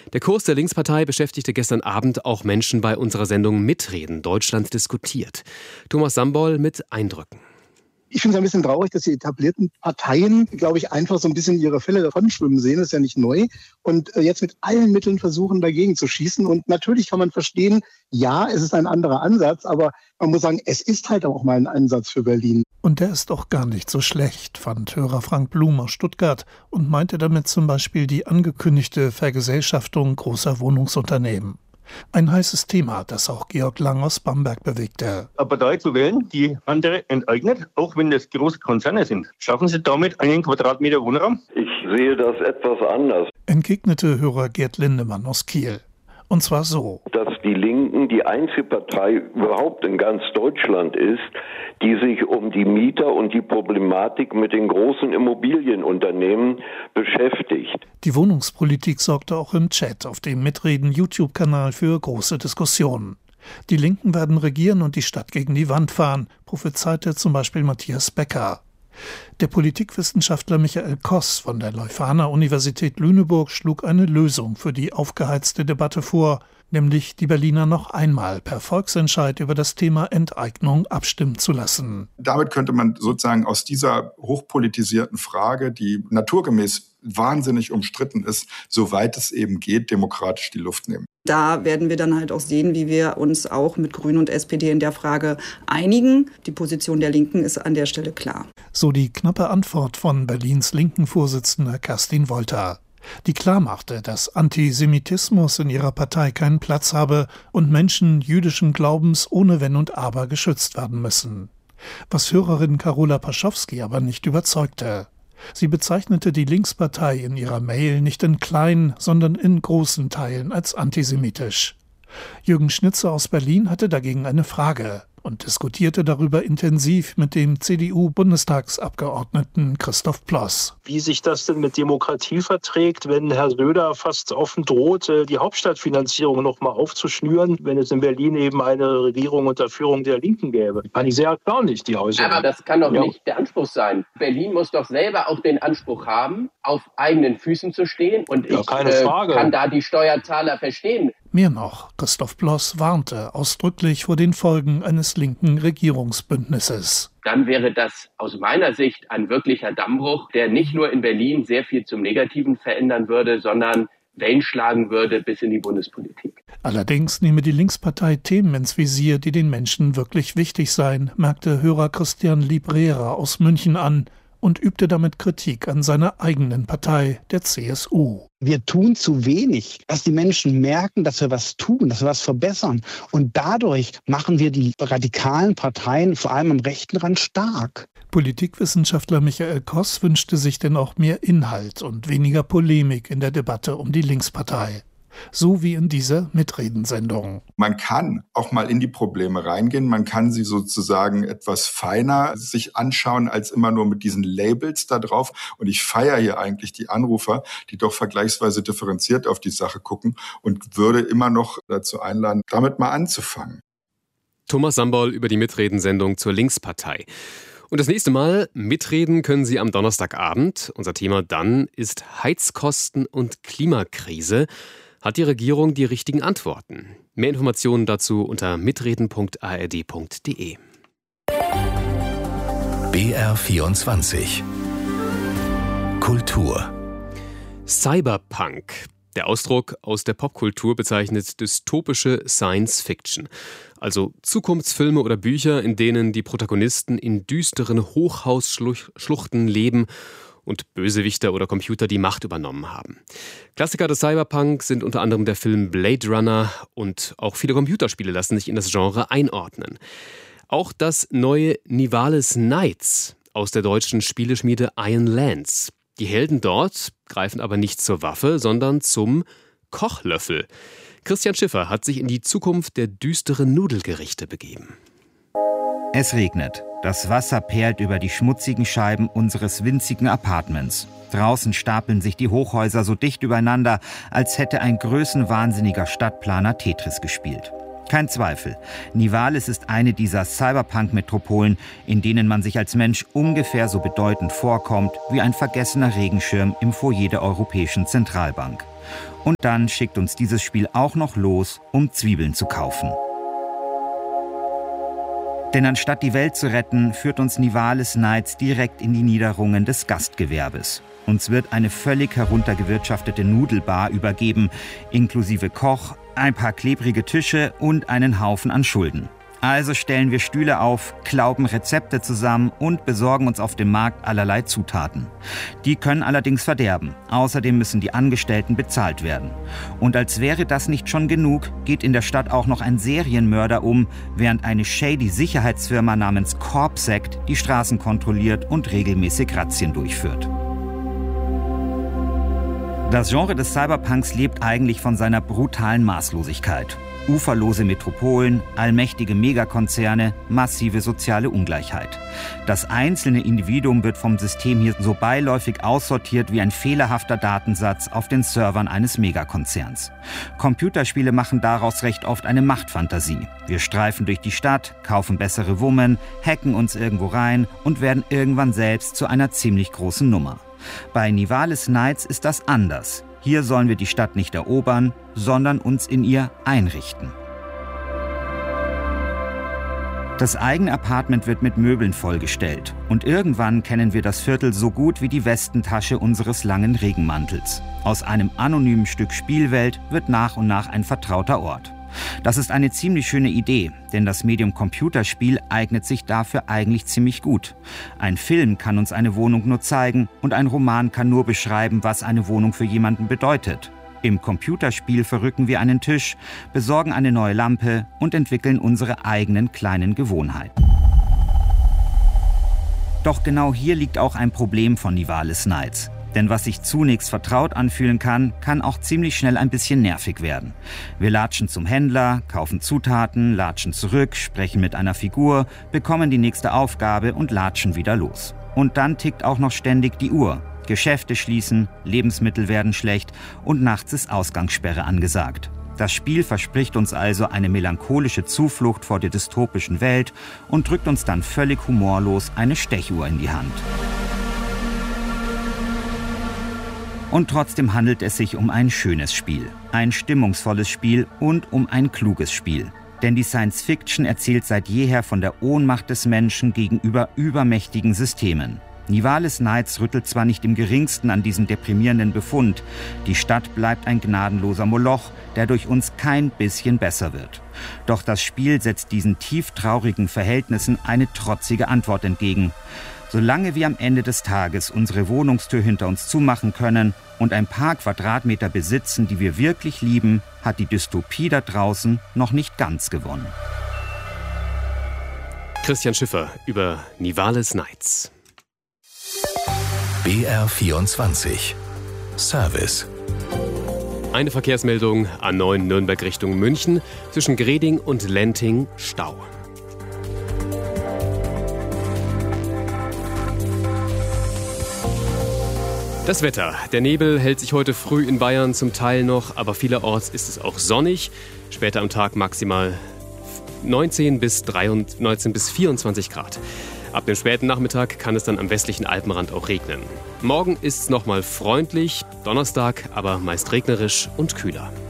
Der Kurs der Linkspartei beschäftigte gestern Abend auch Menschen bei unserer Sendung Mitreden. Deutschland diskutiert. Thomas Sambol mit Eindrücken. Ich finde es ein bisschen traurig, dass die etablierten Parteien, glaube ich, einfach so ein bisschen ihre Fälle davon schwimmen sehen. Das ist ja nicht neu. Und jetzt mit allen Mitteln versuchen, dagegen zu schießen. Und natürlich kann man verstehen, ja, es ist ein anderer Ansatz. Aber man muss sagen, es ist halt auch mal ein Ansatz für Berlin. Und der ist auch gar nicht so schlecht, fand Hörer Frank Blum aus Stuttgart und meinte damit zum Beispiel die angekündigte Vergesellschaftung großer Wohnungsunternehmen. Ein heißes Thema, das auch Georg Lang aus Bamberg bewegte. Eine Partei zu wählen, die andere enteignet, auch wenn das große Konzerne sind. Schaffen Sie damit einen Quadratmeter Wohnraum? Ich sehe das etwas anders. Entgegnete Hörer Gerd Lindemann aus Kiel. Und zwar so: Dass die Linken die einzige Partei überhaupt in ganz Deutschland ist, die sich um die Mieter und die Problematik mit den großen Immobilienunternehmen beschäftigt. Die Wohnungspolitik sorgte auch im Chat auf dem Mitreden-YouTube-Kanal für große Diskussionen. Die Linken werden regieren und die Stadt gegen die Wand fahren, prophezeite zum Beispiel Matthias Becker. Der Politikwissenschaftler Michael Koss von der Leuphana-Universität Lüneburg schlug eine Lösung für die aufgeheizte Debatte vor, nämlich die Berliner noch einmal per Volksentscheid über das Thema Enteignung abstimmen zu lassen. Damit könnte man sozusagen aus dieser hochpolitisierten Frage, die naturgemäß wahnsinnig umstritten ist, soweit es eben geht, demokratisch die Luft nehmen. Da werden wir dann halt auch sehen, wie wir uns auch mit Grünen und SPD in der Frage einigen. Die Position der Linken ist an der Stelle klar. So die knappe Antwort von Berlins Linken-Vorsitzender Kerstin Wolter, die klarmachte, dass Antisemitismus in ihrer Partei keinen Platz habe und Menschen jüdischen Glaubens ohne Wenn und Aber geschützt werden müssen. Was Hörerin Carola Paschowski aber nicht überzeugte. Sie bezeichnete die Linkspartei in ihrer Mail nicht in kleinen, sondern in großen Teilen als antisemitisch. Jürgen Schnitzer aus Berlin hatte dagegen eine Frage und diskutierte darüber intensiv mit dem CDU-Bundestagsabgeordneten Christoph Ploss. Wie sich das denn mit Demokratie verträgt, wenn Herr Söder fast offen droht, die Hauptstadtfinanzierung noch mal aufzuschnüren, wenn es in Berlin eben eine Regierung unter Führung der Linken gäbe. Fand ich sehr erstaunlich, die Aussage. Aber das kann doch nicht der Anspruch sein. Berlin muss doch selber auch den Anspruch haben, auf eigenen Füßen zu stehen. Und ich kann da die Steuerzahler verstehen. Mehr noch, Christoph Ploss warnte ausdrücklich vor den Folgen eines linken Regierungsbündnisses. Dann wäre das aus meiner Sicht ein wirklicher Dammbruch, der nicht nur in Berlin sehr viel zum Negativen verändern würde, sondern Wellen schlagen würde bis in die Bundespolitik. Allerdings nehme die Linkspartei Themen ins Visier, die den Menschen wirklich wichtig seien, merkte Hörer Christian Librera aus München an und übte damit Kritik an seiner eigenen Partei, der CSU. Wir tun zu wenig, dass die Menschen merken, dass wir was tun, dass wir was verbessern. Und dadurch machen wir die radikalen Parteien, vor allem am rechten Rand, stark. Politikwissenschaftler Michael Koss wünschte sich denn auch mehr Inhalt und weniger Polemik in der Debatte um die Linkspartei. So wie in dieser Mitredensendung. Man kann auch mal in die Probleme reingehen, man kann sie sozusagen etwas feiner sich anschauen, als immer nur mit diesen Labels da drauf. Und ich feiere hier eigentlich die Anrufer, die doch vergleichsweise differenziert auf die Sache gucken und würde immer noch dazu einladen, damit mal anzufangen. Thomas Sambol über die Mitredensendung zur Linkspartei. Und das nächste Mal mitreden können Sie am Donnerstagabend. Unser Thema dann ist Heizkosten und Klimakrise. Hat die Regierung die richtigen Antworten? Mehr Informationen dazu unter mitreden.ard.de. BR24 Kultur. Cyberpunk. Der Ausdruck aus der Popkultur bezeichnet dystopische Science-Fiction. Also Zukunftsfilme oder Bücher, in denen die Protagonisten in düsteren Hochhausschluchten leben und Bösewichter oder Computer die Macht übernommen haben. Klassiker des Cyberpunk sind unter anderem der Film Blade Runner und auch viele Computerspiele lassen sich in das Genre einordnen. Auch das neue Nivalis Knights aus der deutschen Spieleschmiede Iron Lance. Die Helden dort greifen aber nicht zur Waffe, sondern zum Kochlöffel. Christian Schiffer hat sich in die Zukunft der düsteren Nudelgerichte begeben. Es regnet. Das Wasser perlt über die schmutzigen Scheiben unseres winzigen Appartements. Draußen stapeln sich die Hochhäuser so dicht übereinander, als hätte ein größenwahnsinniger Stadtplaner Tetris gespielt. Kein Zweifel, Nivalis ist eine dieser Cyberpunk-Metropolen, in denen man sich als Mensch ungefähr so bedeutend vorkommt wie ein vergessener Regenschirm im Foyer der Europäischen Zentralbank. Und dann schickt uns dieses Spiel auch noch los, um Zwiebeln zu kaufen. Denn anstatt die Welt zu retten, führt uns Nivalis Nights direkt in die Niederungen des Gastgewerbes. Uns wird eine völlig heruntergewirtschaftete Nudelbar übergeben, inklusive Koch, ein paar klebrige Tische und einen Haufen an Schulden. Also stellen wir Stühle auf, klauben Rezepte zusammen und besorgen uns auf dem Markt allerlei Zutaten. Die können allerdings verderben. Außerdem müssen die Angestellten bezahlt werden. Und als wäre das nicht schon genug, geht in der Stadt auch noch ein Serienmörder um, während eine shady Sicherheitsfirma namens Corpsect die Straßen kontrolliert und regelmäßig Razzien durchführt. Das Genre des Cyberpunks lebt eigentlich von seiner brutalen Maßlosigkeit. Uferlose Metropolen, allmächtige Megakonzerne, massive soziale Ungleichheit. Das einzelne Individuum wird vom System hier so beiläufig aussortiert wie ein fehlerhafter Datensatz auf den Servern eines Megakonzerns. Computerspiele machen daraus recht oft eine Machtfantasie. Wir streifen durch die Stadt, kaufen bessere Women, hacken uns irgendwo rein und werden irgendwann selbst zu einer ziemlich großen Nummer. Bei Nivalis Nights ist das anders. Hier sollen wir die Stadt nicht erobern, sondern uns in ihr einrichten. Das eigene Apartment wird mit Möbeln vollgestellt. Und irgendwann kennen wir das Viertel so gut wie die Westentasche unseres langen Regenmantels. Aus einem anonymen Stück Spielwelt wird nach und nach ein vertrauter Ort. Das ist eine ziemlich schöne Idee, denn das Medium Computerspiel eignet sich dafür eigentlich ziemlich gut. Ein Film kann uns eine Wohnung nur zeigen und ein Roman kann nur beschreiben, was eine Wohnung für jemanden bedeutet. Im Computerspiel verrücken wir einen Tisch, besorgen eine neue Lampe und entwickeln unsere eigenen kleinen Gewohnheiten. Doch genau hier liegt auch ein Problem von Nivalis Nights. Denn was sich zunächst vertraut anfühlen kann, kann auch ziemlich schnell ein bisschen nervig werden. Wir latschen zum Händler, kaufen Zutaten, latschen zurück, sprechen mit einer Figur, bekommen die nächste Aufgabe und latschen wieder los. Und dann tickt auch noch ständig die Uhr. Geschäfte schließen, Lebensmittel werden schlecht und nachts ist Ausgangssperre angesagt. Das Spiel verspricht uns also eine melancholische Zuflucht vor der dystopischen Welt und drückt uns dann völlig humorlos eine Stechuhr in die Hand. Und trotzdem handelt es sich um ein schönes Spiel, ein stimmungsvolles Spiel und um ein kluges Spiel. Denn die Science Fiction erzählt seit jeher von der Ohnmacht des Menschen gegenüber übermächtigen Systemen. Nivalis Nights rüttelt zwar nicht im geringsten an diesem deprimierenden Befund, die Stadt bleibt ein gnadenloser Moloch, der durch uns kein bisschen besser wird. Doch das Spiel setzt diesen tief traurigen Verhältnissen eine trotzige Antwort entgegen. Solange wir am Ende des Tages unsere Wohnungstür hinter uns zumachen können und ein paar Quadratmeter besitzen, die wir wirklich lieben, hat die Dystopie da draußen noch nicht ganz gewonnen. Christian Schiffer über Nivalis Nights. BR24 Service. Eine Verkehrsmeldung A9 Nürnberg Richtung München, zwischen Greding und Lenting Stau. Das Wetter. Der Nebel hält sich heute früh in Bayern zum Teil noch, aber vielerorts ist es auch sonnig. Später am Tag maximal 19 bis 24 Grad. Ab dem späten Nachmittag kann es dann am westlichen Alpenrand auch regnen. Morgen ist es nochmal freundlich, Donnerstag aber meist regnerisch und kühler.